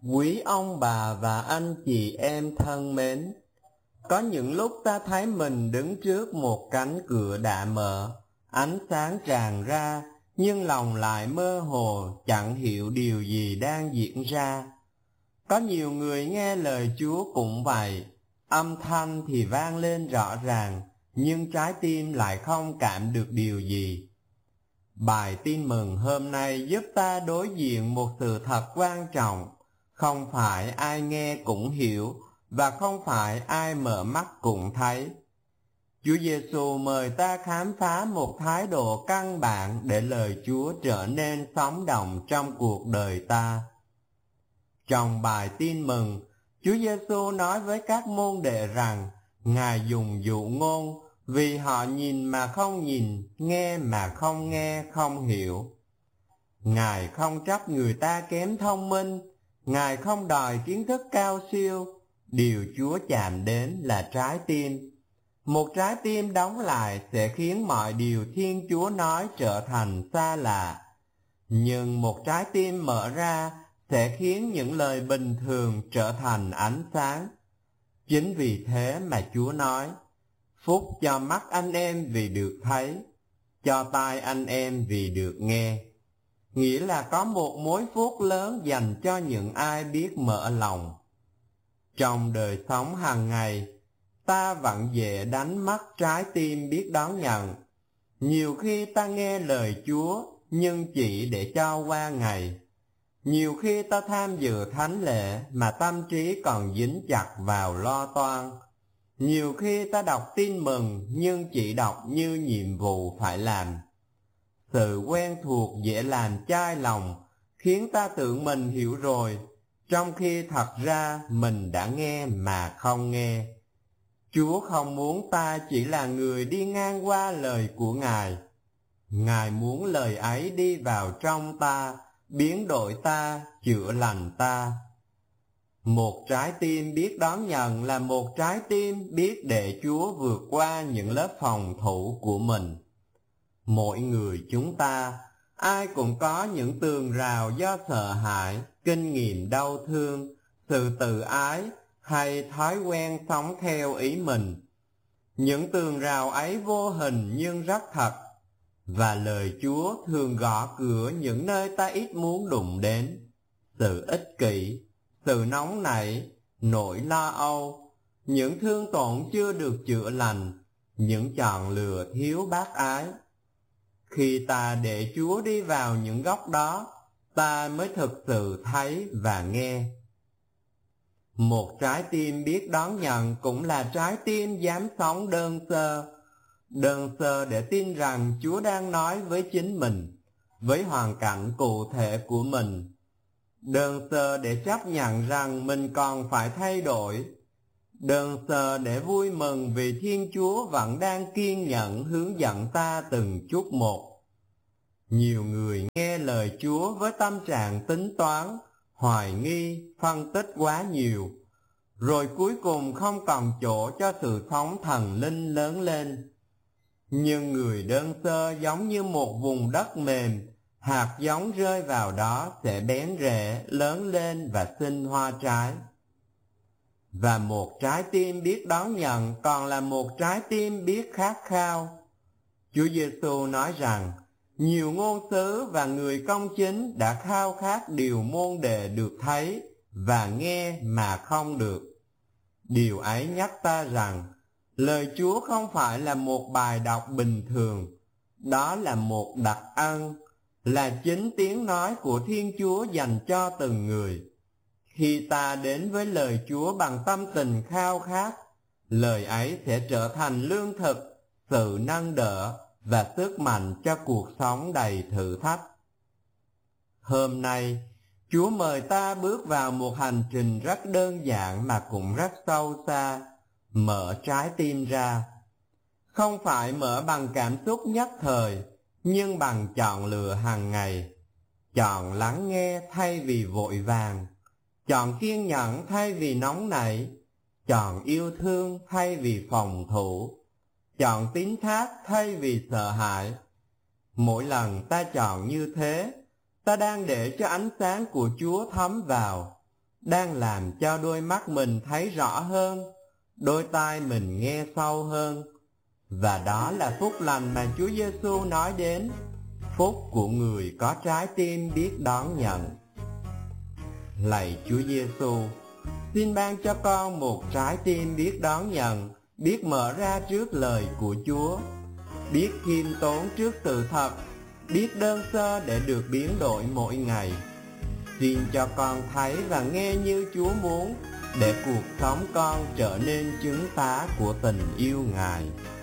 Quý ông bà và anh chị em thân mến, có những lúc ta thấy mình đứng trước một cánh cửa đã mở, ánh sáng tràn ra, nhưng lòng lại mơ hồ, chẳng hiểu điều gì đang diễn ra. Có nhiều người nghe lời Chúa cũng vậy, âm thanh thì vang lên rõ ràng, nhưng trái tim lại không cảm được điều gì. Bài tin mừng hôm nay giúp ta đối diện một sự thật quan trọng, không phải ai nghe cũng hiểu, và không phải ai mở mắt cũng thấy. Chúa Giêsu mời ta khám phá một thái độ căn bản để lời Chúa trở nên sống động trong cuộc đời ta. Trong bài tin mừng, Chúa Giêsu nói với các môn đệ rằng Ngài dùng dụ ngôn vì họ nhìn mà không nhìn, nghe mà không nghe, không hiểu. Ngài không trách người ta kém thông minh, Ngài không đòi kiến thức cao siêu. Điều Chúa chạm đến là trái tim. Một trái tim đóng lại sẽ khiến mọi điều Thiên Chúa nói trở thành xa lạ. Nhưng một trái tim mở ra sẽ khiến những lời bình thường trở thành ánh sáng. Chính vì thế mà Chúa nói, phúc cho mắt anh em vì được thấy, cho tai anh em vì được nghe. Nghĩa là có một mối phúc lớn dành cho những ai biết mở lòng. Trong đời sống hàng ngày, ta vẫn dễ đánh mất trái tim biết đón nhận. Nhiều khi ta nghe lời Chúa, nhưng chỉ để cho qua ngày. Nhiều khi ta tham dự thánh lễ mà tâm trí còn dính chặt vào lo toan. Nhiều khi ta đọc tin mừng nhưng chỉ đọc như nhiệm vụ phải làm. Sự quen thuộc dễ làm chai lòng, khiến ta tưởng mình hiểu rồi, trong khi thật ra mình đã nghe mà không nghe. Chúa không muốn ta chỉ là người đi ngang qua lời của Ngài. Ngài muốn lời ấy đi vào trong ta, biến đổi ta, chữa lành ta. Một trái tim biết đón nhận là một trái tim biết để Chúa vượt qua những lớp phòng thủ của mình. Mỗi người chúng ta, ai cũng có những tường rào do sợ hãi, kinh nghiệm đau thương, sự tự ái hay thói quen sống theo ý mình. Những tường rào ấy vô hình nhưng rất thật, và lời Chúa thường gõ cửa những nơi ta ít muốn đụng đến. Sự ích kỷ, sự nóng nảy, nỗi lo âu, những thương tổn chưa được chữa lành, những chọn lựa thiếu bác ái. Khi ta để Chúa đi vào những góc đó, ta mới thực sự thấy và nghe. Một trái tim biết đón nhận cũng là trái tim dám sống đơn sơ để tin rằng Chúa đang nói với chính mình, với hoàn cảnh cụ thể của mình. Đơn sơ để chấp nhận rằng mình còn phải thay đổi. Đơn sơ để vui mừng vì Thiên Chúa vẫn đang kiên nhẫn hướng dẫn ta từng chút một. Nhiều người nghe lời Chúa với tâm trạng tính toán, hoài nghi, phân tích quá nhiều, rồi cuối cùng không còn chỗ cho sự sống thần linh lớn lên. Nhưng người đơn sơ giống như một vùng đất mềm, hạt giống rơi vào đó sẽ bén rễ, lớn lên và sinh hoa trái. Và một trái tim biết đón nhận còn là một trái tim biết khát khao. Chúa Giêsu nói rằng, nhiều ngôn sứ và người công chính đã khao khát điều môn đệ được thấy và nghe mà không được. Điều ấy nhắc ta rằng, lời Chúa không phải là một bài đọc bình thường, đó là một đặc ân, là chính tiếng nói của Thiên Chúa dành cho từng người. Khi ta đến với lời Chúa bằng tâm tình khao khát, lời ấy sẽ trở thành lương thực, sự nâng đỡ và sức mạnh cho cuộc sống đầy thử thách. Hôm nay, Chúa mời ta bước vào một hành trình rất đơn giản mà cũng rất sâu xa, mở trái tim ra. Không phải mở bằng cảm xúc nhất thời, nhưng bằng chọn lựa hàng ngày. Chọn lắng nghe thay vì vội vàng, chọn kiên nhẫn thay vì nóng nảy, chọn yêu thương thay vì phòng thủ, chọn tín thác thay vì sợ hãi. Mỗi lần ta chọn như thế, ta đang để cho ánh sáng của Chúa thấm vào. đang làm cho đôi mắt mình thấy rõ hơn, đôi tai mình nghe sâu hơn. Và đó là phúc lành mà Chúa Giêsu nói đến, phúc của người có trái tim biết đón nhận. Lạy Chúa Giêsu, xin ban cho con một trái tim biết đón nhận, biết mở ra trước lời của Chúa, biết khiêm tốn trước sự thật, biết đơn sơ để được biến đổi mỗi ngày. Xin cho con thấy và nghe như Chúa muốn, để cuộc sống con trở nên chứng tá của tình yêu Ngài.